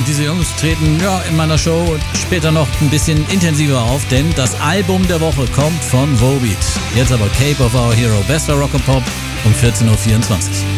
diese Jungs treten in meiner Show später noch ein bisschen intensiver auf, denn das Album der Woche kommt von Volbeat. Jetzt aber Cape of Our Hero, bester Rock and Pop um 14.24 Uhr.